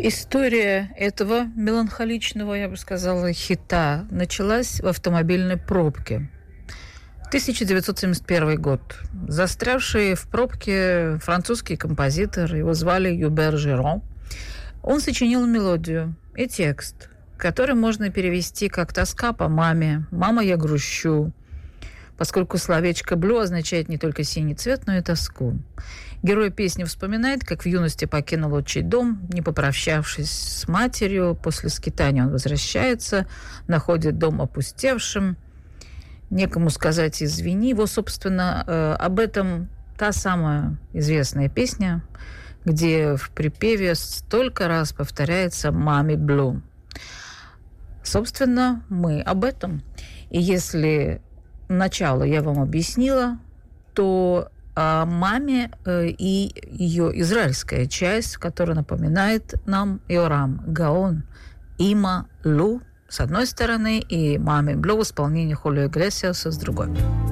История этого меланхоличного, я бы сказала, хита началась в автомобильной пробке. 1971 год. Застрявший в пробке французский композитор, его звали Юбер Жерон, он сочинил мелодию и текст, который можно перевести как «Тоска по маме», «Мама, я грущу», поскольку словечко «блю» означает не только синий цвет, но и тоску. Герой песни вспоминает, как в юности покинул отчий дом, не попрощавшись с матерью. После скитания он возвращается, находит дом опустевшим. Некому сказать «извини». Его, собственно, об этом та самая известная песня, где в припеве столько раз повторяется «Мами блю». Собственно, мы об этом. И если начало я вам объяснила, то о маме и ее израильская часть, которая напоминает нам Йорам Гаон, Има Лу с одной стороны и Мами Блю в исполнении Хулио Иглесиаса с другой.